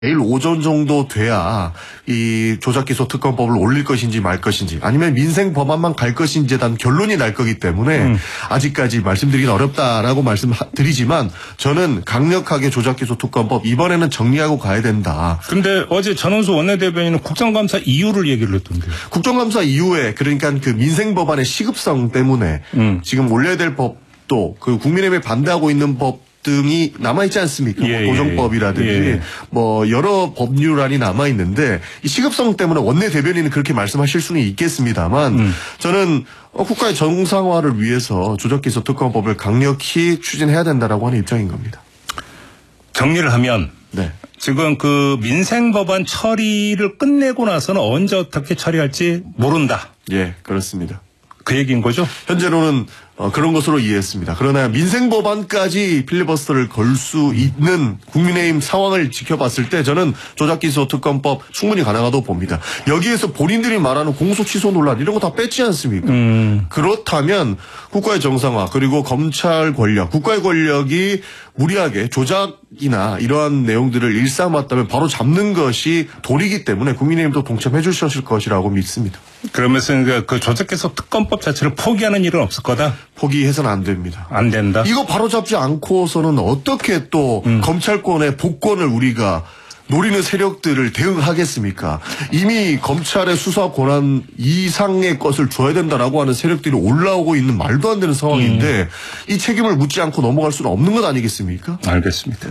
내일 오전 정도 돼야 이 조작기소 특검법을 올릴 것인지 말 것인지 아니면 민생 법안만 갈 것인지에 대한 결론이 날 거기 때문에 아직까지 말씀드리긴 어렵다라고 말씀드리지만 저는 강력하게 조작기소 특검법 이번에는 정리하고 가야 된다. 근데 어제 전원수 원내대변인은 국정감사 이유를 얘기를 했던데요. 국정감사 이후에 그러니까 그 민생 법안의 시급성 때문에 지금 올려야 될 법도 그 국민의힘에 반대하고 있는 법 등이 남아있지 않습니까? 예, 도정법이라든지 예. 뭐 여러 법률안이 남아있는데 이 시급성 때문에 원내대변인은 그렇게 말씀하실 수는 있겠습니다만 저는 국가의 정상화를 위해서 조작기소 특검법을 강력히 추진해야 된다라고 하는 입장인 겁니다. 정리를 하면 네. 지금 그 민생 법안 처리를 끝내고 나서는 언제 어떻게 처리할지 모른다. 예, 그렇습니다. 그 얘기인 거죠? 현재로는 그런 것으로 이해했습니다. 그러나 민생 법안까지 필리버스터를 걸 수 있는 국민의힘 상황을 지켜봤을 때 저는 조작기소 특검법 충분히 가능하다고 봅니다. 여기에서 본인들이 말하는 공소 취소 논란 이런 거 다 뺐지 않습니까? 그렇다면 국가의 정상화 그리고 검찰 권력, 국가의 권력이 무리하게 조작이나 이러한 내용들을 일삼았다면 바로 잡는 것이 도리이기 때문에 국민의힘도 동참해 주셨을 것이라고 믿습니다. 그러면서 그 조작기소 특검법 자체를 포기하는 일은 없을 거다? 포기해서는 안 됩니다. 안 된다? 이거 바로 잡지 않고서는 어떻게 또 검찰권의 복권을 우리가 노리는 세력들을 대응하겠습니까? 이미 검찰의 수사 권한 이상의 것을 줘야 된다라고 하는 세력들이 올라오고 있는 말도 안 되는 상황인데 이 책임을 묻지 않고 넘어갈 수는 없는 것 아니겠습니까? 알겠습니다.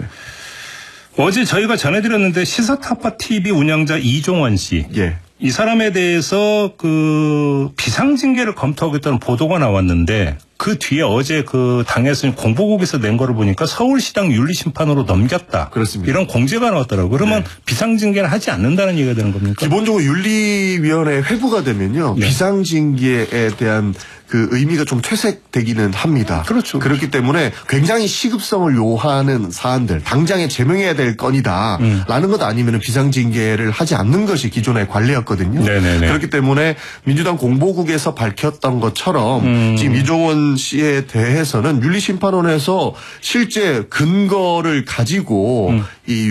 어제 저희가 전해드렸는데 시사타파 TV 운영자 이종원 씨. 예. 이 사람에 대해서 그 비상징계를 검토하겠다는 보도가 나왔는데 그 뒤에 어제 그 당에서 공보국에서 낸 거를 보니까 서울시당 윤리심판으로 넘겼다. 그렇습니다. 이런 공제가 나왔더라고요. 그러면 네. 비상징계는 하지 않는다는 얘기가 되는 겁니까? 기본적으로 윤리위원회 회부가 되면요. 네. 비상징계에 대한 그 의미가 좀 퇴색되기는 합니다. 그렇죠. 그렇기 때문에 굉장히 시급성을 요하는 사안들, 당장에 제명해야 될 건이다. 라는 것 아니면 비상징계를 하지 않는 것이 기존의 관례였거든요. 네네네. 그렇기 때문에 민주당 공보국에서 밝혔던 것처럼 지금 이종원 씨에 대해서는 윤리심판원에서 실제 근거를 가지고 이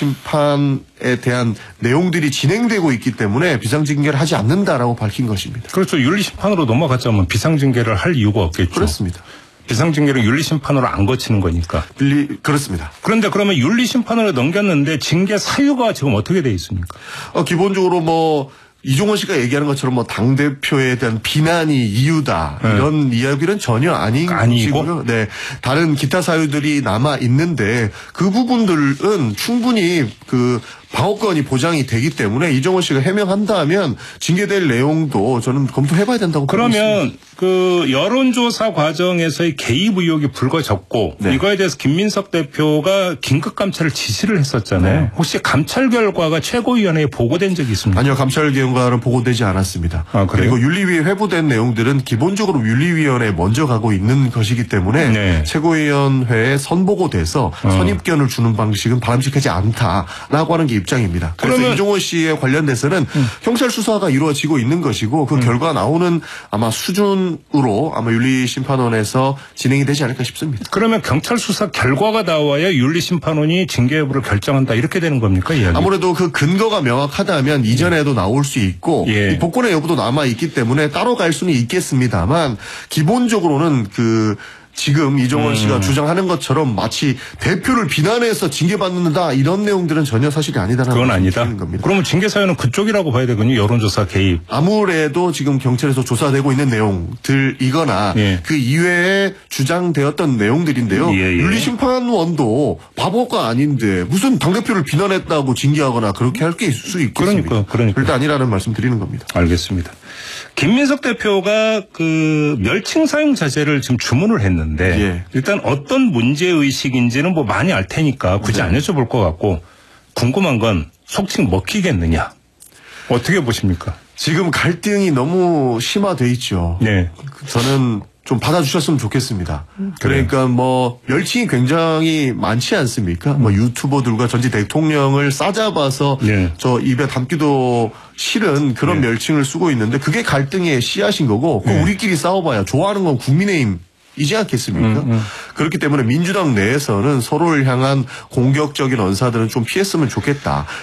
윤리심판에 대한 내용들이 진행되고 있기 때문에 비상징계를 하지 않는다라고 밝힌 것입니다. 그렇죠. 윤리심판으로 넘어갔자면 비상징계를 할 이유가 없겠죠. 그렇습니다. 비상징계를 윤리심판으로 안 거치는 거니까. 그렇습니다. 그런데 그러면 윤리심판으로 넘겼는데 징계 사유가 지금 어떻게 돼 있습니까? 기본적으로 뭐 이종원 씨가 얘기하는 것처럼 뭐 당대표에 대한 비난이 이유다. 이런 이야기는 전혀 아니고요. 네. 다른 기타 사유들이 남아 있는데 그 부분들은 충분히 그 방어권이 보장이 되기 때문에 이종원 씨가 해명한다면 징계될 내용도 저는 검토해봐야 된다고 보고 있습니다. 그러면 그 여론조사 과정에서의 개입 의혹이 불거졌고 네. 이거에 대해서 김민석 대표가 긴급 감찰을 지시를 했었잖아요. 네. 혹시 감찰 결과가 최고위원회에 보고된 적이 있습니까? 아니요. 감찰 결과는 보고되지 않았습니다. 아, 그래요? 그리고 윤리위에 회부된 내용들은 기본적으로 윤리위원회에 먼저 가고 있는 것이기 때문에 네. 최고위원회에 선보고돼서 선입견을 주는 방식은 바람직하지 않다라고 하는 게 입장입니다. 그래서 그러면 이종원 씨에 관련돼서는 경찰 수사가 이루어지고 있는 것이고 그 결과 나오는 아마 수준으로 아마 윤리심판원에서 진행이 되지 않을까 싶습니다. 그러면 경찰 수사 결과가 나와야 윤리심판원이 징계 여부를 결정한다 이렇게 되는 겁니까? 이야기? 아무래도 그 근거가 명확하다면 이전에도 나올 수 있고 예. 이 복권의 여부도 남아 있기 때문에 따로 갈 수는 있겠습니다만 기본적으로는 그 지금 이종원 씨가 주장하는 것처럼 마치 대표를 비난해서 징계받는다 이런 내용들은 전혀 사실이 아니다라는 그건 아니다. 겁니다. 그러면 징계 사유는 그쪽이라고 봐야 되군요. 여론조사 개입. 아무래도 지금 경찰에서 조사되고 있는 내용들이거나 예. 그 이외에 주장되었던 내용들인데요. 예, 예. 윤리심판원도 바보가 아닌데 무슨 당대표를 비난했다고 징계하거나 그렇게 할 게 있을 수 있겠습니까? 그러니까. 절대 아니라는 말씀 드리는 겁니다. 알겠습니다. 김민석 대표가 그 멸칭 사용 자제를 지금 주문을 했는데 예. 일단 어떤 문제의식인지는 뭐 많이 알 테니까 굳이 안 여쭤볼 것 같고 궁금한 건 속칭 먹히겠느냐. 어떻게 보십니까? 지금 갈등이 너무 심화돼 있죠. 네. 저는 좀 받아주셨으면 좋겠습니다. 그러니까 뭐 멸칭이 굉장히 많지 않습니까? 뭐 유튜버들과 전직 대통령을 싸잡아서 네. 저 입에 담기도 싫은 그런 네. 멸칭을 쓰고 있는데 그게 갈등의 씨앗인 거고 그 우리끼리 싸워봐야 좋아하는 건 국민의힘 이지 않겠습니까? 그렇기 때문에 민주당 내에서는 서로를 향한 공격적인 언사들은 좀 피했으면 좋겠다.